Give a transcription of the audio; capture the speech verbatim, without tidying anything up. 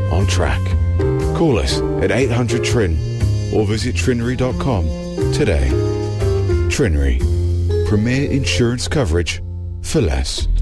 on track. Call us at eight hundred T R I N or visit trinry dot com today. Trinry, premier insurance coverage for less.